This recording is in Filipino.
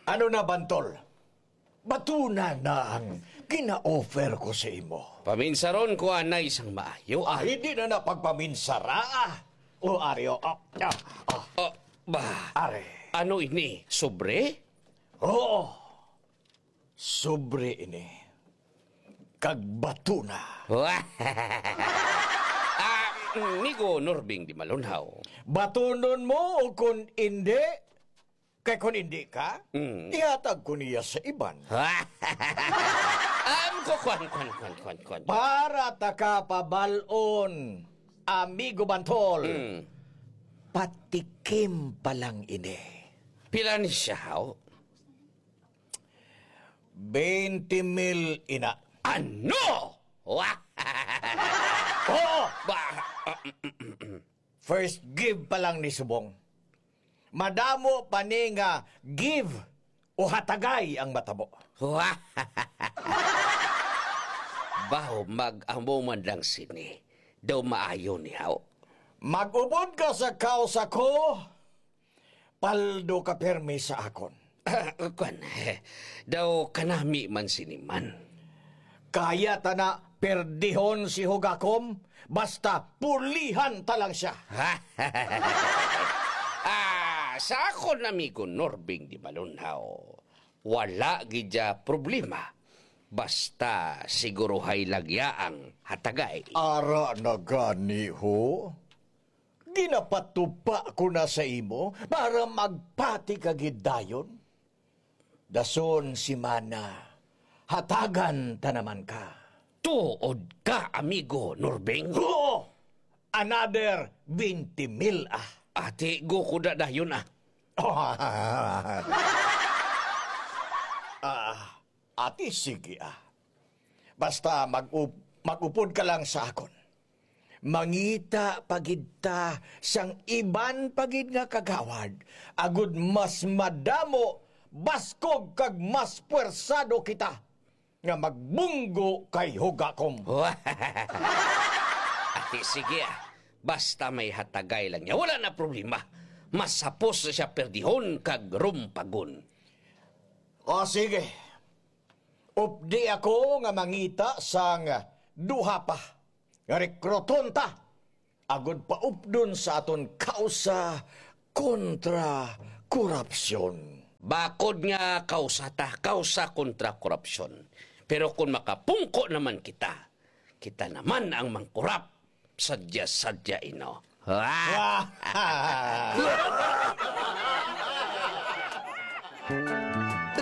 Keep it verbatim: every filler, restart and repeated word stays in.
Ano na, Bantol? Batuna na ang kina-offer ko sa imo. Paminsaron ko anay isang maayo. Ah, hindi na napagpaminsara. ah. O, Aryo. Oh, ah, ah. Oh, ba, Are. ano ini? Sobre? Oo. Sobre ini. Kag batuna. ah, Migo Norbing di malunhaw. Batunon mo o kung hindi, kay kung hindi ka, Mm. ihatag ko niya sa iban. Am ko kwan kwan kwan kwan kwan. Para taka pabalon, amigo Bantol, Mm. patikim pa lang ini. Pila ni siya, haw? twenty mil ina. Ano? Wah! Oo! Ba, First give pa lang ni Subong. Madamo pa ni nga give o hatagay ang matabo. wah! Baho mag-amo man lang sini. Daw maayo ni haw. Mag-ubod ka sa kausa ko, paldo ka permi sa akon. Ah, kwan, eh, daw kanami man siniman. Kaya ta na perdihon si Hugakom, basta pulihan ta lang siya. ah, sa akon amigo Norbing di malunhaw, wala gidya problema. Basta siguro hay lagyaang hatagay. Ara na gani ho. Ginapatupa ko na sa imo para magpati kagidayon. Dason si Mana, hatagan ta naman ka. Tuod ka, amigo Norbing. Oo! Another twenty mil ah. Ate, go ko da dayon ah. Ah, ati sige ah. Basta mag-up mag-upod ka lang sa akon. Mangita pagidta sang iban pagid nga kagawad. Agud mas madamo, baskog kag mas puwersado kita nga magbunggo kay Hugakom. Ate, sige ah. Basta may hatagay lang niya. Wala na problema. Masapos siya perdihon kag rumpagon. O sige. Updi ako nga mangita sang duha pa. Nga rekruton ta. Agud pa updon sa aton kausa kontra korupsyon. Bakod nga kausata, kausa kontra korupsyon. Pero kung makapungko naman kita, kita naman ang mangkurap. Sadya-sadya ino. Ah!